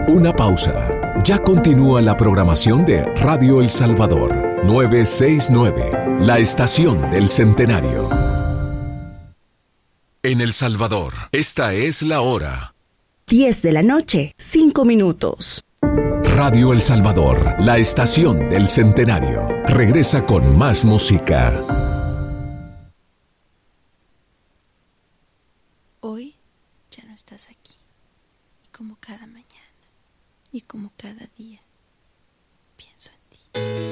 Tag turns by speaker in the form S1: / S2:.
S1: Una pausa. Ya continúa la programación de Radio El Salvador, 969, la estación del centenario. En El Salvador, esta es la hora.
S2: 10 de la noche, 5 minutos.
S1: Radio El Salvador, la estación del centenario. Regresa con más música.
S3: Hoy ya no estás aquí. Y como cada mañana, y como cada día, pienso en